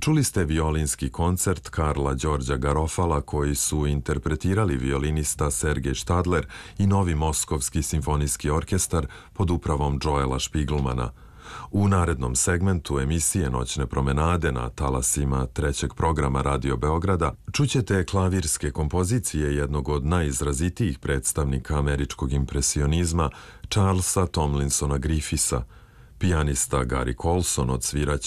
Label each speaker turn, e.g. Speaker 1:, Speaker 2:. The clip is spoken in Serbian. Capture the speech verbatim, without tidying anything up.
Speaker 1: Čuli ste violinski koncert Karla Đorđa Garofala koji su interpretirali violinista Sergej Štadler i Novi Moskovski simfonijski orkestar pod upravom Joela Špiglmana. U narednom segmentu emisije Noćne promenade na talasima trećeg programa Radio Beograda čućete klavirske kompozicije jednog od najizrazitijih predstavnika američkog impresionizma, Charlesa Tomlinsona Griffisa. Pijanista Gary Colson odsviraće